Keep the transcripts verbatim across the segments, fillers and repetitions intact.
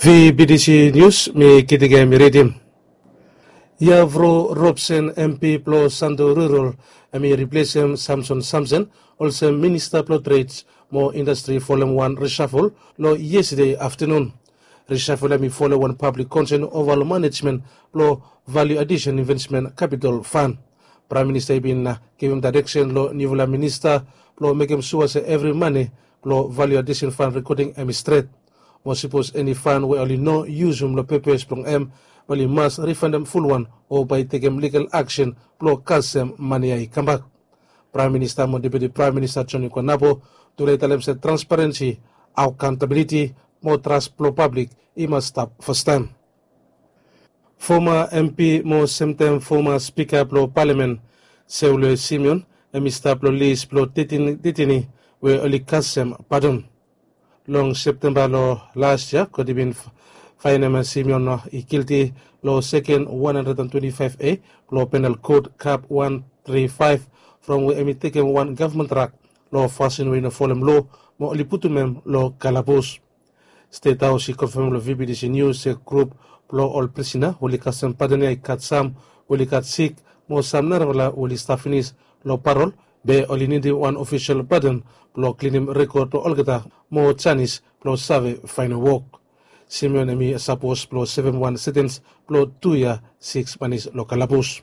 V B D C News mi kitige mi redim. Yavro Robson M P plo Sando Rural mi replace him Samson Samson also Minister plo Trades mo Industry Volume one reshuffle lo yesterday afternoon. Reshuffle mi follow one public concern overall management plo value addition investment capital fund. Prime Minister been uh, give him direction lo nivula minister plo make him sure say every money plo value addition fund recording em straight. Mo suppose any fund we only no use um lo papers plong em well you must refund them full one or by taking legal action plo kasem money ay come back. Prime Minister mo Deputy Prime Minister Johnny Kwanabo to let them say transparency, accountability, more trust plo public it must stop first time. Former M P mo sometime former Speaker plo Parliament Seule Simeon and Mister plo list plo titini we only kasem pardon. Long September lo last year could have been Finema Simeon no guilty law second one twenty-five A law penal code cap one thirty-five from we emi taken one government track law fashion we no follow law mo liputumem law kalabos. State House confirm lo V B D C News a group law all prisoner woli kasem padane kat sam woli kat sick mo sam narvala woli staffinis law parol be only need one official pardon law cleaning record to olgata mo chanis law save final work. Simeon emi suppose plus seven one sentence plus two year six manis lokalabos.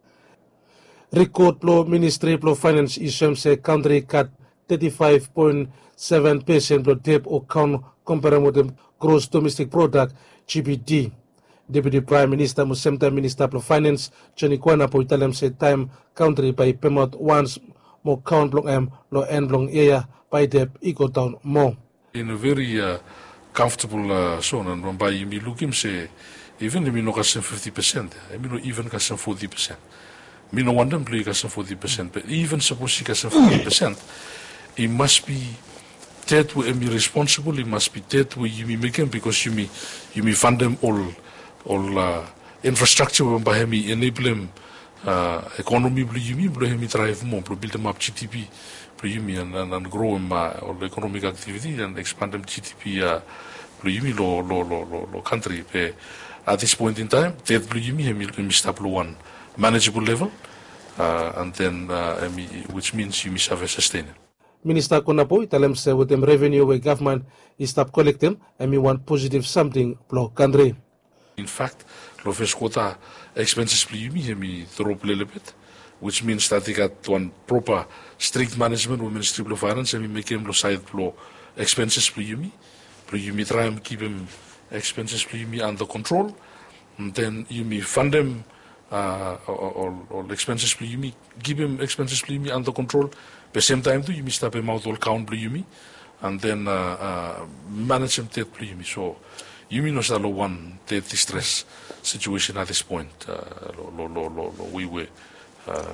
Record plus Ministry plus Finance issues say country cut thirty-five point seven percent plus debt account compared with the gross domestic product G B D. Deputy Prime Minister Musemta Minister plus Finance Johnny Kwanabo italem say time country by payment once more count long m lo end long area by debt equal down more. In a very uh, comfortable uh, zone, and by you look him say even if you know custom fifty percent, I mean even custom forty percent. Me no one them play custom forty percent, but even suppose he custom forty percent, it must be that we be responsible. It must be that we you make him because you me you me fund them all all uh, infrastructure by me enable him uh, economy blue you me blue him drive more build them up G D P. And, and, and grow in uh, all economic activity and expand them G D P uh, lo, lo, lo, lo, lo country. But at this point in time, that we start one manageable level, uh, and then uh, which means you must have a sustainable. Minister Kwanabo italem say with them revenue where government is stop collecting and we want positive something pro country. In fact, lo first quota expenses play me drop a little bit, which means that they got one proper strict management with Ministry of Finance and we make him side flow expenses play me. You may try and keep him expenses play me under control, and then you may fund him uh, or, or expenses play me, give him expenses play me under control. But at the same time too, you may stop him out all count play me, and then uh, uh, manage him that play me. So you may not allow one that distress situation at this point. Uh, lo, lo, lo, lo, we were. Uh,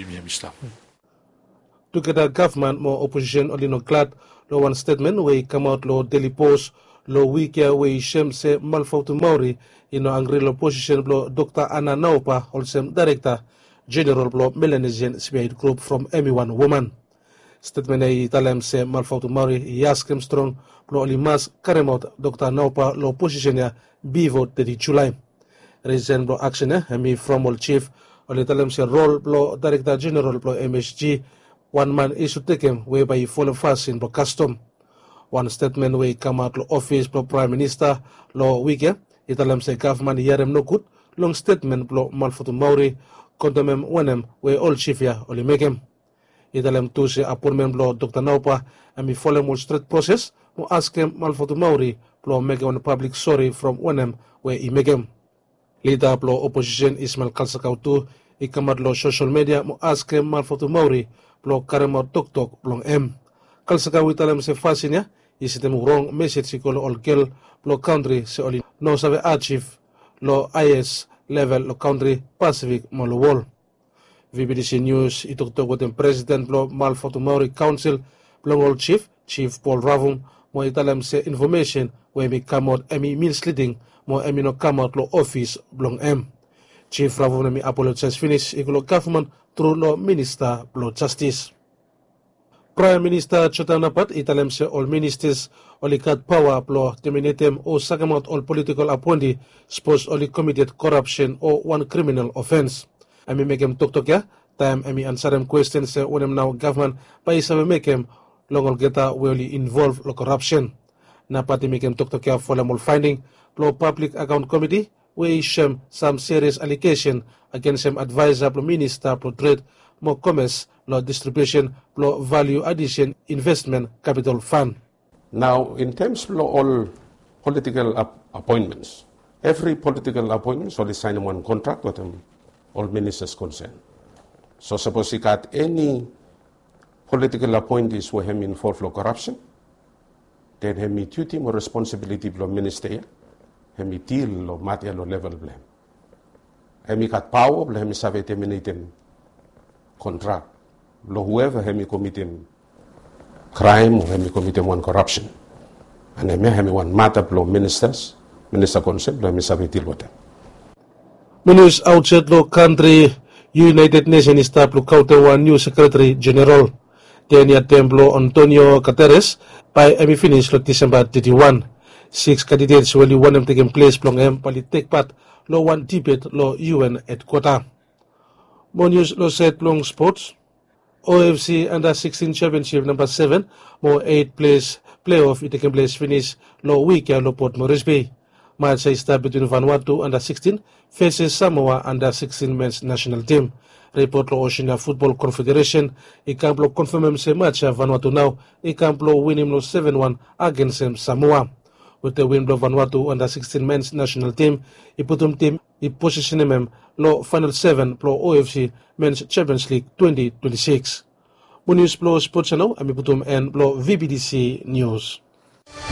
Together government more opposition only no glad lo one statement where come out lo Daily Post lo week where shem say malfautu Maori in no angry lo position lo Doctor Anna Naupa also director general lo Melanesian Spirit Group from M one woman. Statement ay talem say malfautu Maori yaskem strong lo only mas karemot Doctor Naupa lo position ya bivo thirty July. Reason lo action eh mi from all chief only tell them say role blow director general blow M S G one man issue taken whereby he follow fast in the custom. One statement where come out lo office blow prime minister lo weekend it tell them say government hear them no good long statement blow malfutu Maori condemn him when him where all chief ya only make him. It tell them to say appointment blow Doctor Naupa and me follow more straight process mo ask him malfutu Maori blow make one public sorry from when him where he make him. Leader blow opposition Ismail Kalsakautu ikamat lo social media mo ask him malfotu Maori blow karema tok tok blong M. Kalsakawi talam se fasinya isitem wrong message ko lo all girl blow country se oli no sabe achieve lo I S level lo country Pacific mo lo wall. V B D C News itok tok with the president blow malfotu Maori council blong all chief chief Paul Ravum mo italam se information where me come out emi misleading mo emi no come out lo office blong M. Chief Ravum mi apologize finish ikulo government through lo minister blow justice. Prime Minister Chotanapat italem se all ministers olikat power plo terminatem o sagamot all political appointee supposed only committed corruption or one criminal offense. Ami mekem tok tok ya, time ami answerem questions se onem now government pa isabe mekem longol geta really involved lo corruption. Na pati mekem tok tok ya folemol finding plo public account committee we shem some serious allegation against him advisor plo minister plo trade mo commerce law distribution, law value addition, investment, capital fund. Now, in terms of all political ap appointments, every political appointment only sign one contract with them, all ministers concerned. So suppose you got any political appointees who have involved in corruption, then have me duty or responsibility of minister, have me deal or material level blame. Have me got power, have me serve terminating contract. Lo whoever hemi committing crime or hemi committing one corruption. And hemi hemi one matter plo ministers, minister concept, lo hemi sabi deal with them. Minus outside lo country United Nations staff lo kaute one new Secretary General. Tenia Templo Antonio Guterres by hemi finish lo December thirty-first. Six candidates will one them taking place plong em pali take part lo one debate lo U N headquarter. More news lo said plong sports. O F C Under sixteen Championship number seven, more eight place playoff it taking place finish low week ya lo Port Moresby. Match is start between Vanuatu Under sixteen faces Samoa Under sixteen men's national team. Report lo Oceania Football Confederation i camp lo confirm se match ya Vanuatu now i camp lo win him lo seven one against him Samoa. With the win lo Vanuatu Under sixteen men's national team i putum team i position him lo final seven pro O F C Men's Champions League twenty twenty-six. Mo news pro sports channel ami putum and pro V B D C News.